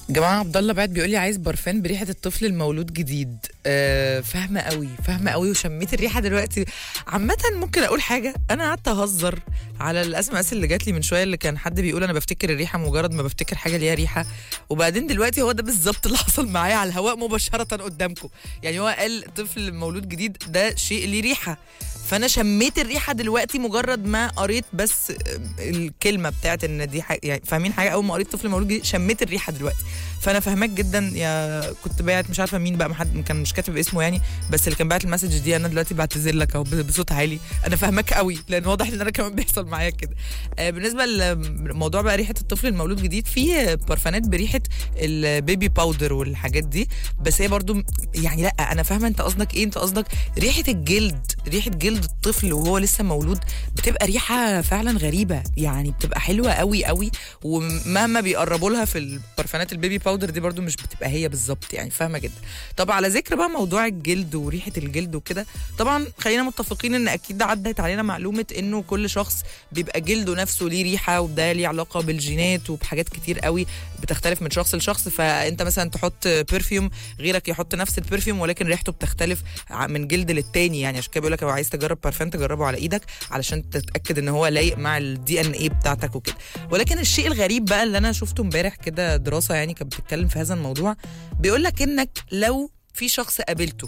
جماعة عبد الله بعد بيقول لي عايز برفان بريحة الطفل المولود جديد. فاهمة قوي وشميت الريحة دلوقتي. عامة ممكن أقول حاجة، أنا قعدت أهزر على الأسماس اللي جات لي من شوية، اللي كان حد بيقول أنا بفتكر الريحة مجرد ما بفتكر حاجة ليها ريحة، وبعدين دلوقتي هو ده بالظبط اللي حصل معايا على الهواء مباشرة قدامكم. يعني هو قال طفل مولود جديد ده شيء ليه ريحة، فانا شميت الريحه دلوقتي مجرد ما قريت بس الكلمه بتاعت ان دي حاجة، يعني فاهمين حاجه، اول ما قريت طفل مولود جديد شميت الريحه دلوقتي. فانا فاهماك جدا. يا كنت باعت مش عارفه مين بقى، حد كان مش كاتب اسمه يعني، بس اللي كان باعت المسج دي انا دلوقتي بعتذر لك اهو بصوت عالي. انا فاهماك قوي لان واضح ان انا كمان بيحصل معايا كده. بالنسبه للموضوع بقى ريحه الطفل المولود جديد، في برفانات بريحه البيبي باودر والحاجات دي، بس هي برضو يعني لا انا فاهمه انت قصدك ايه. انت قصدك ريحه الجلد، ريحه جلد الطفل وهو لسه مولود، بتبقى ريحه فعلا غريبه، يعني بتبقى حلوه قوي قوي، ومهما بيقربوا لها في البرفانات البيبي باودر دي برضو مش بتبقى هي بالظبط، يعني فاهمه جدا. طب على ذكر بقى موضوع الجلد وريحه الجلد وكده، طبعا خلينا متفقين ان اكيد ده عدت علينا معلومه انه كل شخص بيبقى جلده نفسه ليه ريحه، وده ليه علاقه بالجينات وبحاجات كتير قوي بتختلف من شخص لشخص. فانت مثلا تحط برفيوم، غيرك يحط نفس البرفيوم ولكن ريحته بتختلف من جلد للتاني. يعني عشان كده بيقول لك لو عايز تجرب برفان تجربه على ايدك علشان تتاكد ان هو لايق مع الدي ان ايه بتاعتك وكده. ولكن الشيء الغريب بقى اللي انا شفته امبارح كده، دراسه يعني كانت بتتكلم في هذا الموضوع، بيقول لك انك لو في شخص قابلته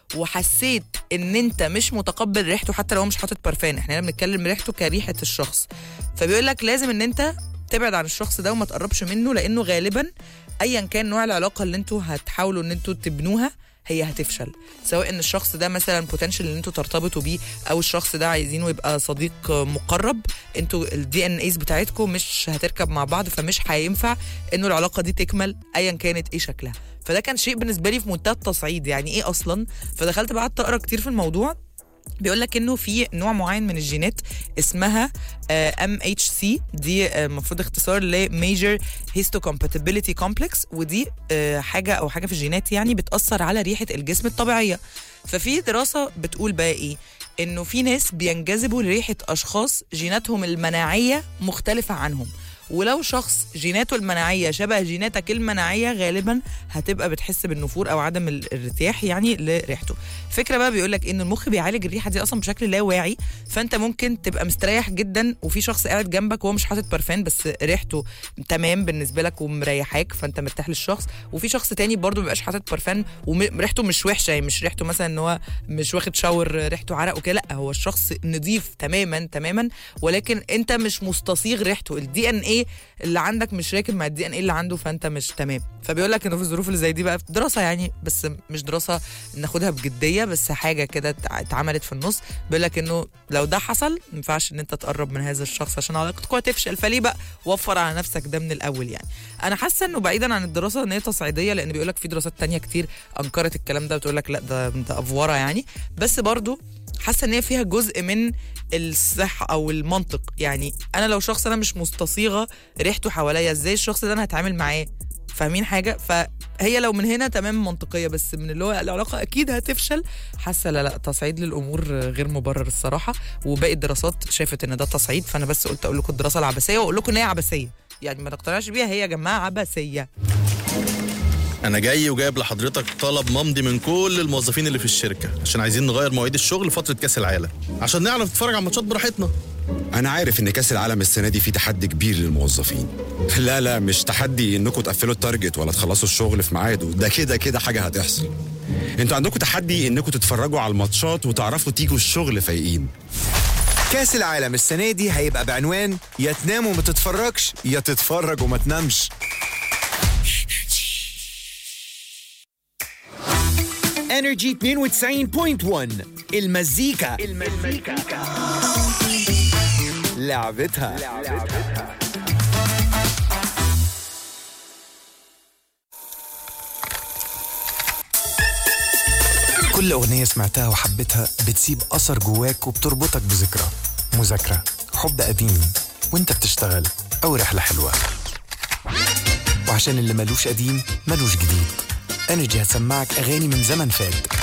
وحسيت ان انت مش متقبل ريحته، حتى لو هو مش حاطط برفان، احنا هنا بنتكلم ريحته كريحه الشخص، فبيقول لك لازم ان انت تبعد عن الشخص ده وما تقربش منه، لانه غالبا ايا كان نوع العلاقه اللي انتوا هتحاولوا ان انتوا تبنوها هي هتفشل. سواء ان الشخص ده مثلا بوتنشال ان انتوا ترتبطوا بيه، او الشخص ده عايزينه يبقى صديق مقرب، انتوا الدي ان ايز بتاعتكم مش هتركب مع بعض، فمش هينفع انه العلاقه دي تكمل ايا كانت ايه شكلها. فده كان شيء بالنسبه لي في منتهى التصعيد، يعني ايه اصلا. فدخلت بقى قعدت اقرا كتير في الموضوع. بيقول لك انه في نوع معين من الجينات اسمها MHC، دي المفروض اختصار ل Major Histocompatibility Complex، ودي حاجه في الجينات يعني بتاثر على ريحه الجسم الطبيعيه. ففي دراسه بتقول بقى ايه، انه في ناس بينجذبوا لريحه اشخاص جيناتهم المناعيه مختلفه عنهم، ولو شخص جيناته المناعيه شبه جيناتك المناعيه غالبا هتبقى بتحس بالنفور او عدم الارتياح يعني لريحته. فكره بقى بيقول لك ان المخ بيعالج الريحه دي اصلا بشكل لا واعي، فانت ممكن تبقى مستريح جدا وفي شخص قاعد جنبك وهو مش حاطط برفان بس ريحته تمام بالنسبه لك ومريحاك فانت مرتاح للشخص، وفي شخص تاني برضه مبيبقاش حاطط برفان وريحته مش وحشه، يعني مش ريحته مثلا ان هو مش واخد شاور ريحته عرق وكده، لا هو الشخص نظيف تماما ولكن انت مش مستصيغ ريحته، الدي ان ايه اللي عندك مش راكب مع الدي ان ايه اللي عنده، فانت مش تمام. فبيقول لك انه في الظروف اللي زي دي بقى، في دراسه يعني بس مش دراسه ناخدها بجديه، بس حاجه كده اتعملت في النص، بيقول لك انه لو ده حصل ما ينفعش ان انت تقرب من هذا الشخص عشان علاقتكم هتفشل، فليه بقى وفر على نفسك ده من الاول. يعني انا حاسه انه بعيدا عن الدراسه ان هي تصعيديه، لان بيقول لك في دراسات تانية كتير انكرت الكلام ده بتقول لك لا ده افوره يعني، بس برضو حاسه ان هي فيها جزء من الصحه او المنطق. يعني انا لو شخص انا مش مستصيغه ريحته حواليا، ازاي الشخص ده انا هتعامل معاه؟ فاهمين حاجه؟ فهي لو من هنا تمام منطقيه، بس من اللي هو العلاقه اكيد هتفشل، حاسه لا تصعيد للامور غير مبرر الصراحه. وباقي الدراسات شافت ان ده تصعيد، فانا بس قلت اقول لكم الدراسه العبثيه واقول لكم ان هي عبثيه، يعني ما تقتنعش بيها، هي يا جماعه عبثيه. أنا جاي وجايب لحضرتك طلب ممضي من كل الموظفين اللي في الشركة عشان عايزين نغير مواعيد الشغل فترة كأس العالم عشان نعرف نتفرج على الماتشات براحتنا. أنا عارف إن كأس العالم السنة دي فيه تحدي كبير للموظفين. لا مش تحدي إنكم تقفلوا التارجت ولا تخلصوا الشغل في ميعاده، ده كده حاجة هتحصل. انتوا عندكم تحدي إنكم تتفرجوا على الماتشات وتعرفوا تيجوا الشغل فايقين. كأس العالم السنة دي هيبقى بعنوان يا تنام وما تتفرجش يا تتفرج وما تنامش. Energy 92.1 المزيكا لعبتها. كل أغنية سمعتها وحبيتها بتسيب أثر جواك وبتربطك بذكرى، مذاكرة، حب قديم وانت بتشتغل أو رحلة حلوة. وعشان اللي ملوش قديم ملوش جديد، انرجي هتسمعك اغاني من زمن فات